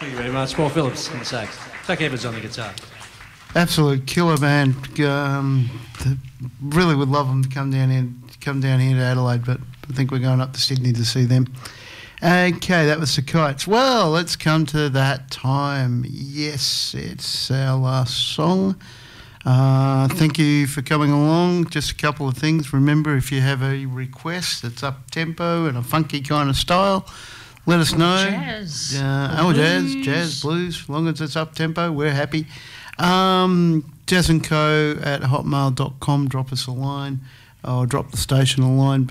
Thank you very much. Paul Phillips on the sax. Tuck Edwards on the guitar. Absolute killer band. Really would love them to come down here to Adelaide, but I think we're going up to Sydney to see them. Okay, that was the Kites. Well, let's come to that time. Yes, it's our last song. Thank you for coming along. Just a couple of things. Remember, if you have a request that's up-tempo and a funky kind of style, let us know. Jazz. Jazz, blues. As long as it's up-tempo, we're happy. jazzandco@hotmail.com. Drop us a line. Or drop the station a line,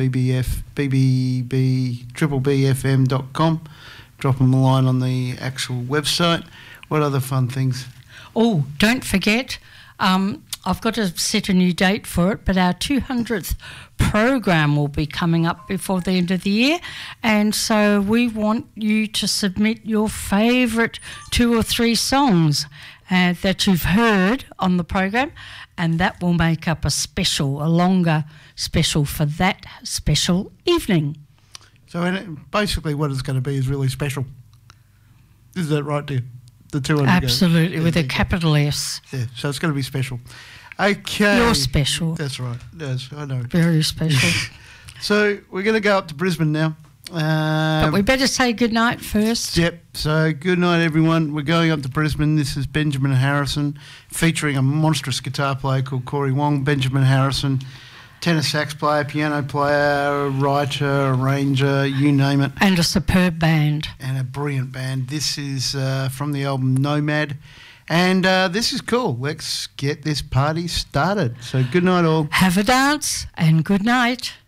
BBFM.com. Drop them a line on the actual website. What other fun things? Oh, don't forget, I've got to set a new date for it, but our 200th program will be coming up before the end of the year, and so we want you to submit your favourite 2 or 3 songs that you've heard on the program, and that will make up a longer special for that special evening. So basically what it's going to be is really special. Is that right, dear? The 200. Absolutely, with a capital S. Yeah, so it's going to be special. Okay. You're special. That's right. Yes, I know. Very special. So we're going to go up to Brisbane now. But we better say goodnight first. Yep. So good night, everyone. We're going up to Brisbane. This is Benjamin Harrison, featuring a monstrous guitar player called Corey Wong. Benjamin Harrison, tenor sax player, piano player, writer, arranger, you name it. And a superb band. And a brilliant band. This is from the album Nomad. And this is cool. Let's get this party started. So good night, all. Have a dance and good night.